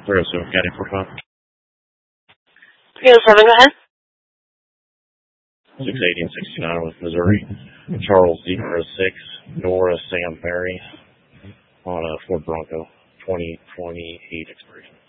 307 County 45. 307, go ahead. 680 and 69 with Missouri. Charles D06, Nora Sam Mary on a Ford Bronco, 2028 expiration.